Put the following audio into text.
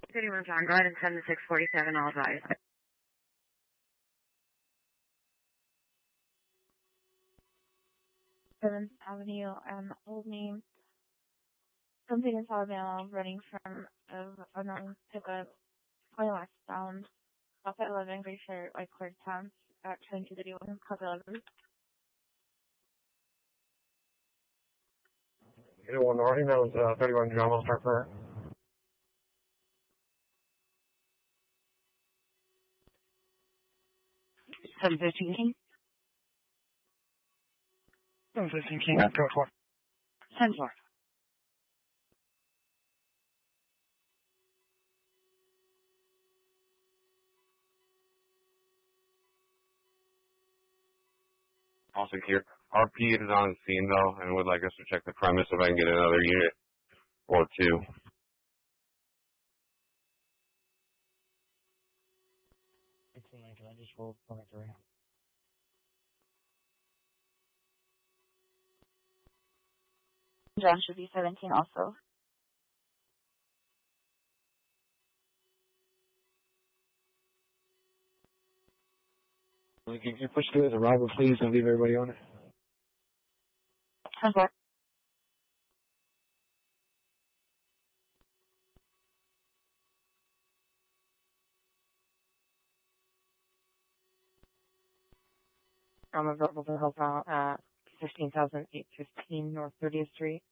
31 John, go ahead and send the 647, I'll advise. 7th Avenue, Old Name. Something in Alabama running from a non-pickup, going westbound, off at 11 Glacier, like Clarktown, at 2231, copy 11. 81 Northing, that was 31 John, we'll start for 715 King. 715 King, code 4. 10 4. All secure. RP is on scene though, and would like us to check the premise if I can get another unit or two. Can I just roll 23? John should be 17 also. Can you push through as a robber, please, and leave everybody on it? 10 4. I'm available to help out at 15,815 North 30th Street.